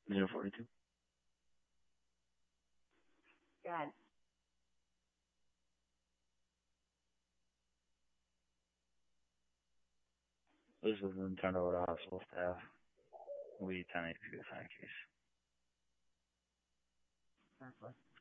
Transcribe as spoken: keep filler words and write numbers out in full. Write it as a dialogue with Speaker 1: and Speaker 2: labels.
Speaker 1: zero forty-two.
Speaker 2: God.
Speaker 1: This is Nintendo with a hospital staff. We ten eighty-two, thank you.
Speaker 2: Exactly.